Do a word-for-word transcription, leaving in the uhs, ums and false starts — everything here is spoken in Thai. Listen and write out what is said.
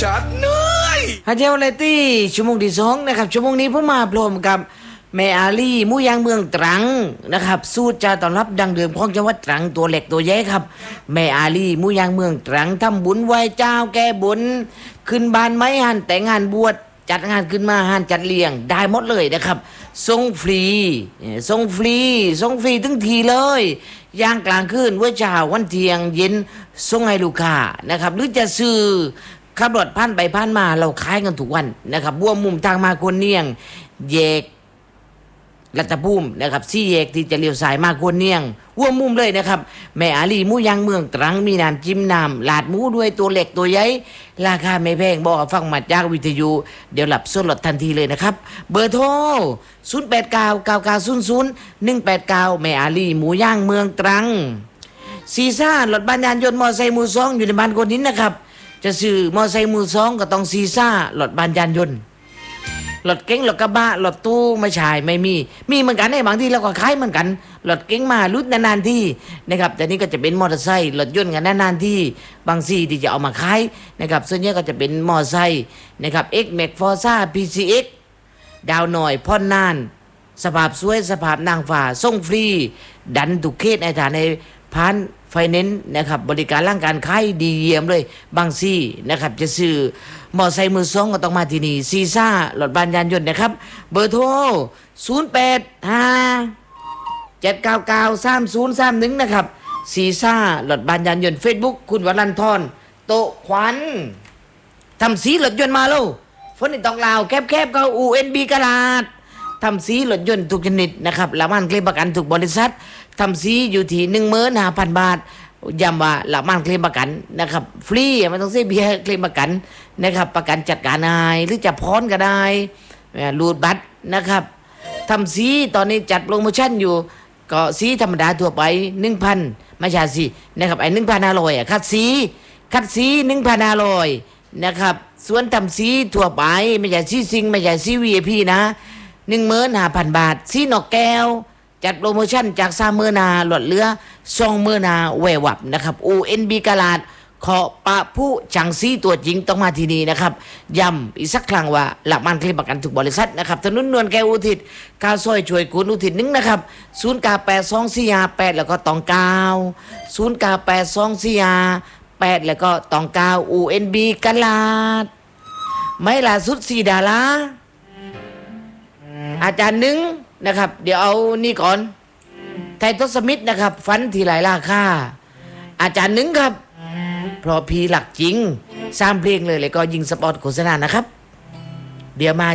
ชัดๆเหนื่อยฮัจเจวเลตี้ชั่วโมงที่สองนะครับชั่วโมงนี้ผมมาพร้อมกับแม่อาลีหมูย่างเมืองตรังนะครับสูตรจะต้อนรับดังเดิมของจังหวัดตรังตัวเล็กตัวใหญ่ครับแม่อาลีหมูย่างเมืองตรังทำบุญไหว้เจ้าแก้บุญขึ้นบ้านไม้หันแต่งงานบวชจัดงานขึ้นมาหันจัดเลี้ยงได้หมดเลยนะครับส่งฟรีส่งฟรีส่งฟรีถึงทีเลยย่างกลางคืนวันเช้าวันเที่ยงเย็นส่งให้ลูกค้านะครับหรือจะซื้อขับรถผ่านไปผ่านมาเราขายกันทุกวันนะครับบัวมุมทางมาคนเนียงแยกรัตภูมินะครับสี่แยกที่จะเลี้ยวซ้ายมาคนเนียงวัวมุมเลยนะครับแม่อาลีหมูย่างเมืองตรังมีน้ำจิ้มน้ำลาดหมูด้วยตัวเล็กตัวใหญ่ราคาไม่แพงบอกฟังมาจากวิทยุเดี๋ยวหลับส่วนลดทันทีเลยนะครับเบอร์โทรศูนย์ แปด เก้า เก้า เก้า ศูนย์ ศูนย์ หนึ่ง แปด เก้าแม่อาลีหมูย่างเมืองตรังซีซ่ารถบ้านยานยนต์มอไซค์มือสองอยู่ในบ้านคนนี้นะครับจะซื้อมอไซค์มือสองก็ต้องซีซ่ารถบ้านยานยนต์รถเก๋งรถกระบะรถตู้ไม่ใช่ไม่มีมีเหมือนกันในบางที่เราก็ขายเหมือนกันรถเก๋งมารุ่นนานๆที่นะครับแต่นี่ก็จะเป็นมอเตอร์ไซค์รถยนต์กันนานๆที่บางซีที่จะเอามาขายนะครับส่วนใหญ่ก็จะเป็นมอเตอร์ไซค์นะครับ X Max Forza พี ซี เอ็กซ์ ดาวหน่อยพ่อนนานสภาพสวยสภาพนางฟ้าส่งฟรีดันทุกเขตในฐานในพานไฟแนนซ์นะครับบริการร่างการขายดีเยี่ยมเลยบางซี่นะครับจะซื้อมอไซค์มือสองก็ต้องมาที่นี่ซีซ่ารถบ้านยานยนต์นะครับเบอร์โทรศูนย์ แปด ห้า เจ็ด เก้า เก้า สาม ศูนย์ สาม หนึ่งนะครับซีซ่ารถบ้านยานยนต์ Facebook คุณวรันทรโตขวัญทำสีรถยนต์มาแล้วฝนตกลาวแคบๆก็ อู เอ็น บี กลาดทำสีรถยนต์ทุกชนิดนะครับละมันเคลมประกันทุกบริษัททำสีอยู่ที่ หนึ่งหมื่นห้าพัน บาทย้ำว่าละมันเคลมประกันนะครับฟรีไม่ต้องเสียเบี้ยเคลมประกันนะครับประกันจัดการได้หรือจะพรก็ได้รูดบัตรนะครับทำสีตอนนี้จัดโปรโมชั่นอยู่ก็สีธรรมดาทั่วไป หนึ่งพัน ไม่ใช่สินะครับไอ้ หนึ่งพันห้าร้อย อ่ะคัดสีคัดสี หนึ่งพันห้าร้อย นะครับส่วนทำสีทั่วไปไม่ใช่สีซิงไม่ใช่สี วี ไอ พี นะหนึ่งหมื่นห้าพัน บาทสีนกแก้วจัดโปรโมชั่นจากสามหมื่นนาลดเหลือสองหมื่นนาแววับนะครับ อู เอ็น บี กลาดขอปะผู้จังซีตัวจริงต้องมาที่นี่นะครับย้ำอีกสักครั้งว่าหลักมันเคลมประกันทุกบริษัทนะครับถนนนวลแก้วอุทิศข้าวซอยช่วยคุณอุทิศหนึ่งนะครับศูนย์ เก้า แปด สอง สี่ ห้า แปดแล้วก็ตองเก้าศูนย์ เก้า แปด สอง สี่ ห้า แปดแล้วก็ตองเก้า อู เอ็น บี กลาดไม่ล่าสุดสีดาราอาจารย์หนึ่งนะครับเดี๋ยวเอานี่ก่อนไททศมิตรนะครับฟันที่หลายราคาอาจารย์หนึ่งครับเพราะพีหลักจริงสร้างเพลงเลยเลยก็ยิงสปอตโฆษณานะครับเดี๋ยวมา